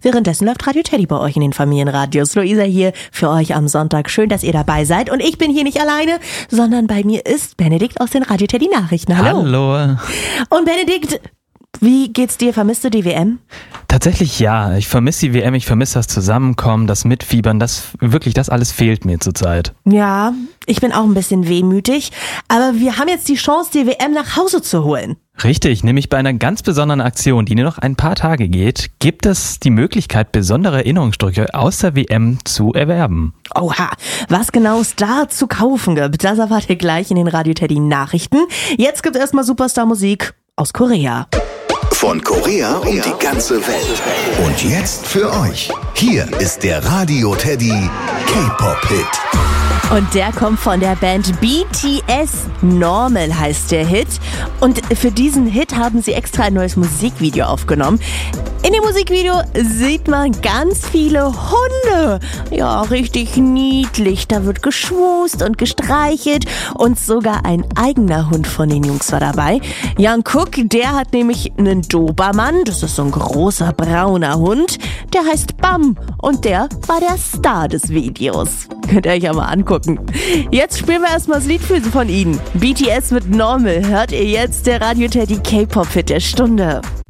Währenddessen läuft Radio Teddy bei euch in den Familienradios. Luisa hier für euch am Sonntag. Schön, dass ihr dabei seid. Und ich bin hier nicht alleine, sondern bei mir ist Benedikt aus den Radio Teddy Nachrichten. Hallo. Hallo. Und Benedikt, wie geht's dir? Vermisst du die WM? Tatsächlich ja. Ich vermisse die WM, ich vermisse das Zusammenkommen, das Mitfiebern. Das alles fehlt mir zurzeit. Ja, ich bin auch ein bisschen wehmütig. Aber wir haben jetzt die Chance, die WM nach Hause zu holen. Richtig, nämlich bei einer ganz besonderen Aktion, die nur noch ein paar Tage geht, gibt es die Möglichkeit, besondere Erinnerungsstücke aus der WM zu erwerben. Oha, was genau es da zu kaufen gibt, das erfahrt ihr gleich in den Radio Teddy Nachrichten. Jetzt gibt es erstmal Superstar-Musik aus Korea. Von Korea um die ganze Welt. Und jetzt für euch. Hier ist der Radio Teddy K-Pop-Hit. Und der kommt von der Band BTS. Normal heißt der Hit. Und für diesen Hit haben sie extra ein neues Musikvideo aufgenommen. In dem Musikvideo sieht man ganz viele Hunde. Ja, richtig niedlich. Da wird geschmust und gestreichelt. Und sogar ein eigener Hund von den Jungs war dabei. Jungkook, der hat nämlich einen Dobermann. Das ist so ein großer brauner Hund. Der heißt Bam. Und der war der Star des Videos. Könnt ihr euch ja mal angucken. Jetzt spielen wir erstmal das Lied von ihnen. BTS mit Normal hört ihr jetzt, der Radio Teddy K-Pop-Hit der Stunde.